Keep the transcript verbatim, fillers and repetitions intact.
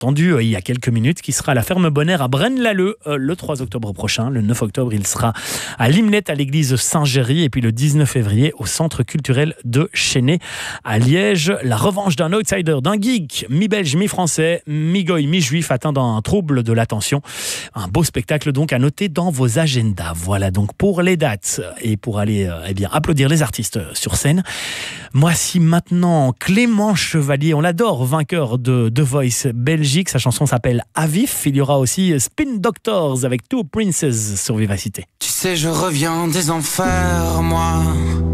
entendu euh, il y a quelques minutes, qui sera à la ferme Bonnaire à Braine-l'Alleud euh, le trois octobre prochain. Le neuf octobre, il sera à Limnet à l'église Saint-Géry et puis le dix-neuf février au centre culturel de Chesnay à Liège. La revanche d'un outsider, d'un geek, mi-belge, mi-français, mi-goy, mi-juif atteint d'un trouble de l'attention. Un beau spectacle donc à noter dans vos agendas. Voilà donc pour les dates et pour aller euh, eh bien, applaudir les artistes sur scène. Voici maintenant Clément Chevalier, on l'adore, vainqueur de The Voice Belgique. Sa chanson s'appelle Avif. Il y aura aussi Spin Doctors avec Two Princes sur Vivacité. Tu sais, je reviens des enfers, moi.